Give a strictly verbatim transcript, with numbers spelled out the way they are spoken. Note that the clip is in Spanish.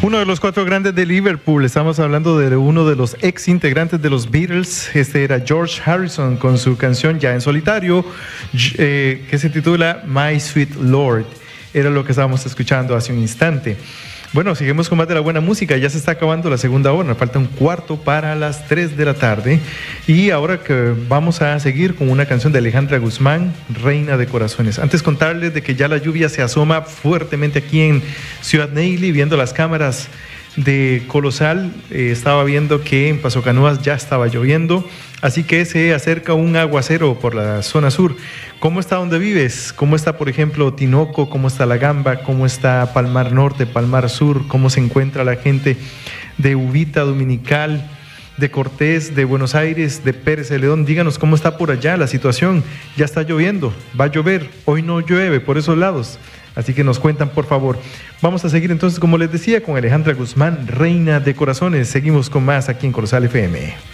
Uno de los cuatro grandes de Liverpool. Estamos hablando de uno de los ex integrantes de los Beatles. Este era George Harrison con su canción ya en solitario, eh, que se titula My Sweet Lord. Era lo que estábamos escuchando hace un instante. Bueno, seguimos con más de la buena música. Ya se está acabando la segunda hora. Falta un cuarto para las tres de la tarde. Y ahora que vamos a seguir con una canción de Alejandra Guzmán, Reina de Corazones. Antes contarles de que ya la lluvia se asoma fuertemente aquí en Ciudad Neily, viendo las cámaras de Colosal. Eh, estaba viendo que en Paso Canoas ya estaba lloviendo. Así que se acerca un aguacero por la zona sur. ¿Cómo está donde vives? ¿Cómo está, por ejemplo, Tinoco? ¿Cómo está La Gamba? ¿Cómo está Palmar Norte, Palmar Sur? ¿Cómo se encuentra la gente de Uvita, Dominical, de Cortés, de Buenos Aires, de Pérez de León? Díganos cómo está por allá la situación. Ya está lloviendo, va a llover. Hoy no llueve por esos lados. Así que nos cuentan, por favor. Vamos a seguir entonces, como les decía, con Alejandra Guzmán, Reina de Corazones. Seguimos con más aquí en Colosal F M.